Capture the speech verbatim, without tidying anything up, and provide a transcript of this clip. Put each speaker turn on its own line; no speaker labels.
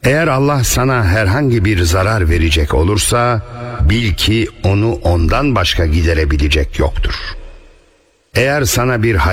Eğer Allah sana herhangi bir zarar verecek olursa, bil ki onu ondan başka giderebilecek yoktur. Eğer sana bir